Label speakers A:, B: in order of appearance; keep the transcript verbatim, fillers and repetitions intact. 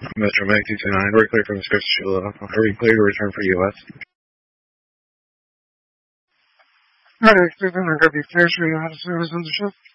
A: Metro Mag two two nine, we're clear from the script. Are we clear to return for U S?
B: Alright, clear from the Garbage Fair, sure you know how to service on the ship.